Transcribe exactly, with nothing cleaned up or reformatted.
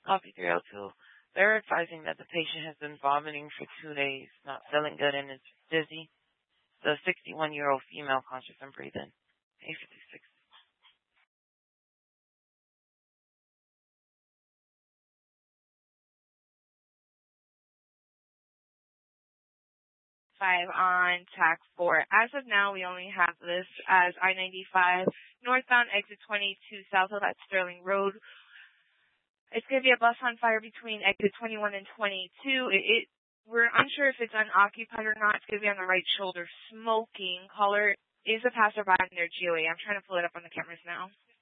Coffee three oh two. They're advising that the patient has been vomiting for two days, not feeling good, and is dizzy. The sixty-one-year-old female, conscious and breathing. eight fifty-six. Five on tack four. As of now, we only have this as I ninety-five northbound exit twenty-two south of that Sterling Road. It's going to be a bus on fire between exit twenty-one and twenty-two. It, it we're unsure if it's unoccupied or not. It's going to be on the right shoulder. Smoking. Caller is a passerby in their G O A. I'm trying to pull it up on the cameras now.